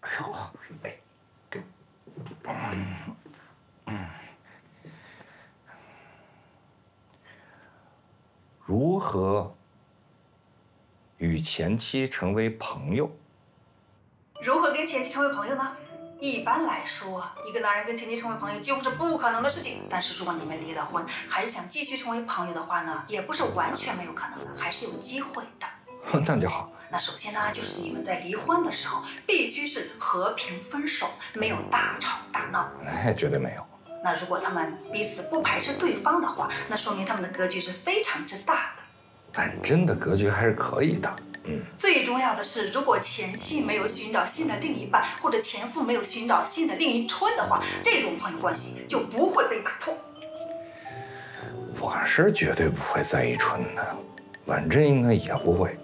如何与前妻成为朋友？ 如何跟前妻成为朋友呢？一般来说，一个男人跟前妻成为朋友几乎是不可能的事情。但是如果你们离了婚，还是想继续成为朋友的话呢，也不是完全没有可能的，还是有机会的。 那就好。 那首先呢，就是你们在离婚的时候必须是和平分手，没有大吵大闹。 哎，绝对没有。 那如果他们彼此不排斥对方的话，那说明他们的格局是非常之大的。 反真的格局还是可以的。 最重要的是，如果前妻没有寻找新的另一半，或者前夫没有寻找新的另一春的话，这种朋友关系就不会被打破。 我是绝对不会在意春的，婉珍应该也不会。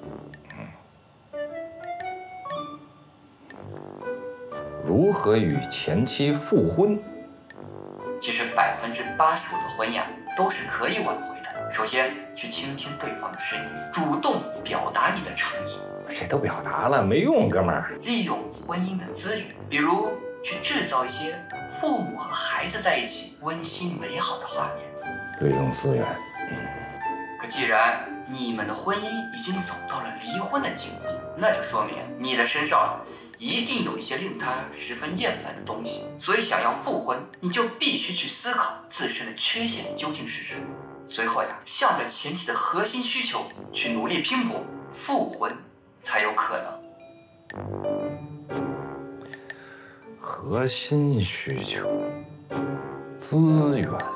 如何与前妻复婚？ 其实85%的婚姻都是可以挽回的。首先，去倾听对方的声音，主动表达你的诚意。 这都表达了，没用，哥们儿。 利用婚姻的资源，比如去制造一些父母和孩子在一起温馨美好的画面。 利用资源。 可既然你们的婚姻已经走到了离婚的境地，那就说明你的身上一定有一些令他十分厌烦的东西。所以想要复婚，你就必须去思考自身的缺陷究竟是什么。随后呀，向着前期的核心需求去努力拼搏，复婚才有可能。 核心需求，资源。